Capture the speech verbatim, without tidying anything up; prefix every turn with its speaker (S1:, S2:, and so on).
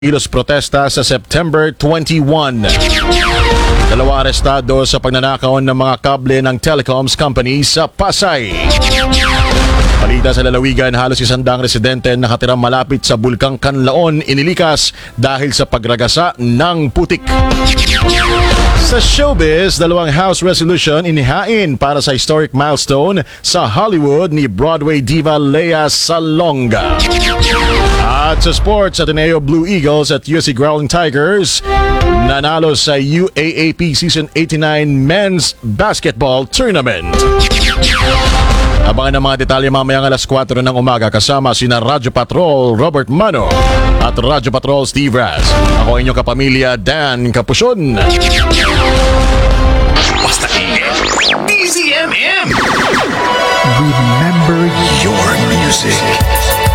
S1: Kilos protesta sa September twenty-one. Dalawa arestado sa pagnanakaw ng mga kable ng telecoms company sa Pasay. Balita sa lalawigan, halos isandang residente nakatirang malapit sa Bulkang Kanlaon inilikas dahil sa pagragasa ng putik. Sa showbiz, dalawang House resolution inihain para sa historic milestone sa Hollywood ni Broadway diva Lea Salonga. At sa sports, Ateneo Blue Eagles at U S C Growling Tigers nanalo sa U A A P Season eighty-nine Men's Basketball Tournament. Abangan ang mga detalye mamayang alas kwatro ng umaga kasama sina Radyo Patrol Robert Mano at Radyo Patrol Steve Raz. Ako inyong kapamilya Dan Capuchon.
S2: Basta D Z M M.
S3: Remember your music.